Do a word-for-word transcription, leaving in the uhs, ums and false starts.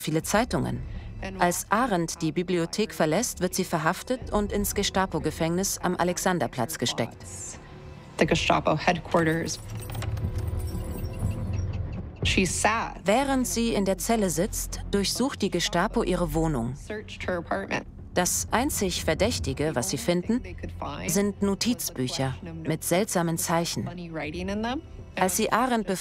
viele Zeitungen. Als Arendt die Bibliothek verlässt, wird sie verhaftet und ins Gestapo-Gefängnis am Alexanderplatz gesteckt. The Gestapo headquarters. She's sad. Während sie in der Zelle sitzt, durchsucht die Gestapo ihre Wohnung. Searched her apartment. Das einzig Verdächtige, was sie finden, sind Notizbücher mit seltsamen Zeichen. Funny writing in them. Als sie Arendt